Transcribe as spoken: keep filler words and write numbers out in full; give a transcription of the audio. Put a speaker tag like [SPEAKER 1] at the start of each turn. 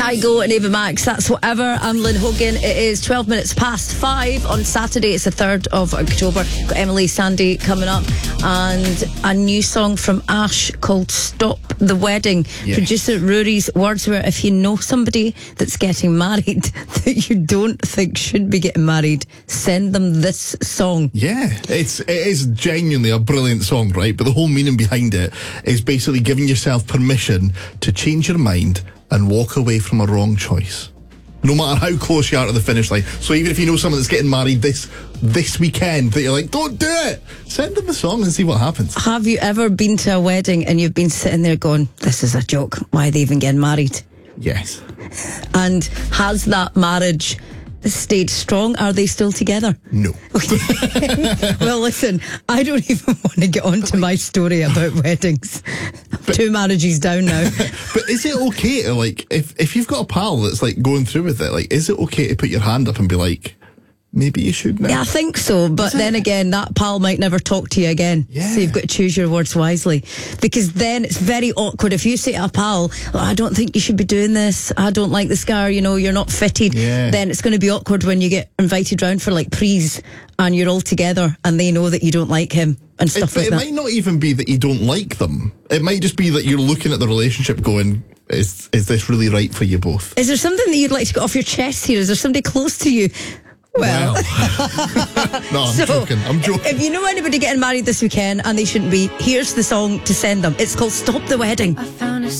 [SPEAKER 1] Kygo and Ava Max, that's whatever. I'm Lynn Hogan. It is twelve minutes past five on Saturday. It's the third of October. Got Emily Sandé coming up and a new song from Ash called Stop the Wedding.
[SPEAKER 2] Yes.
[SPEAKER 1] Producer Rory's words were, if you know somebody that's getting married that you don't think should be getting married, send them this song.
[SPEAKER 2] Yeah, it's it is genuinely a brilliant song, right? But the whole meaning behind it is basically giving yourself permission to change your mind and walk away from a wrong choice, no matter how close you are to the finish line. So even if you know someone that's getting married this this weekend that you're like, don't do it, send them the song and see what happens.
[SPEAKER 1] Have you ever been to a wedding and you've been sitting there going, this is a joke, why are they even getting married?
[SPEAKER 2] Yes.
[SPEAKER 1] And has that marriage stayed strong? Are they still together?
[SPEAKER 2] No.
[SPEAKER 1] Well, listen, I don't even want to get on to my story about weddings.
[SPEAKER 2] But,
[SPEAKER 1] Two marriages down now.
[SPEAKER 2] But is it okay to, like, if, if you've got a pal that's, like, going through with it, like, is it okay to put your hand up and be like, maybe you should now?
[SPEAKER 1] Yeah, I think so. But then again, that pal might never talk to you again.
[SPEAKER 2] Yeah.
[SPEAKER 1] So you've got to choose your words wisely. Because then it's very awkward if you say to a pal, oh, I don't think you should be doing this. I don't like this guy. You know, you're not fitted.
[SPEAKER 2] Yeah.
[SPEAKER 1] Then it's going to be awkward when you get invited round for like prees and you're all together and they know that you don't like him and stuff
[SPEAKER 2] it,
[SPEAKER 1] like
[SPEAKER 2] it
[SPEAKER 1] that.
[SPEAKER 2] It might not even be that you don't like them. It might just be that you're looking at the relationship going, is, is this really right for you both?
[SPEAKER 1] Is there something that you'd like to get off your chest here? Is there somebody close to you? Well,
[SPEAKER 2] no, I'm
[SPEAKER 1] so,
[SPEAKER 2] joking. I'm joking.
[SPEAKER 1] If you know anybody getting married this weekend and they shouldn't be, here's the song to send them. It's called Stop the Wedding.